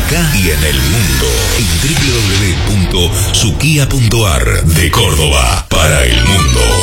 acá y en el mundo en www.sukia.ar de Córdoba para el mundo.